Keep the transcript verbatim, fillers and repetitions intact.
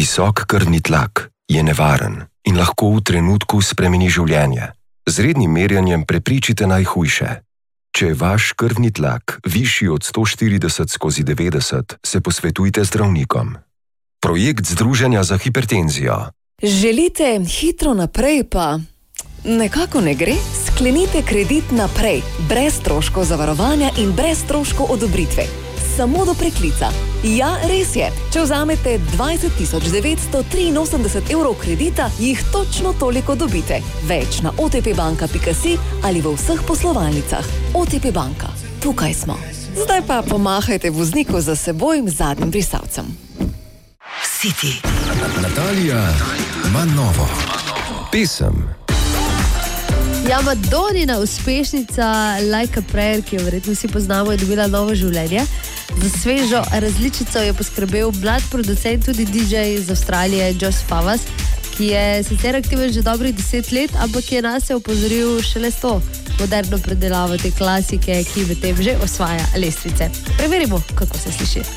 Visok krvni tlak je nevaren in lahko v trenutku spremeni življenje. Z rednim merjenjem preprečite najhujše. Če je vaš krvni tlak višji od sto štirideset skozi devetdeset, se posvetujte z zdravnikom. Projekt Združenja za hipertenzijo. Želite hitro naprej, pa nekako ne gre? Sklenite kredit naprej, brez stroškov zavarovanja in brez stroškov odobritve. Samo do preklica. Ja, res je. Če vzamete dvajset tisoč devetsto triinosemdeset evrov kredita, jih točno toliko dobite. Več na o te pe banka pika si ali v vseh poslovalnicah. O te pe banka. Tukaj smo. Zdaj pa pomahajte vozniku za seboj in zadnjim brisalcem. City. Natalija ima novo. Pesem. Ja, Madonina, uspešnica Like a Prayer, ki jo verjetno vsi poznamo, je dobila novo življenje. Za svežo različico je poskrbel mlad producent, tudi di džej iz Avstralije, Josh Favas, ki je sicer aktiven že dobrih deset let, ampak je nas je opozoril šele s to moderno predelavo te klasike, ki v tem že osvaja lestvice. Preverimo, kako se sliši.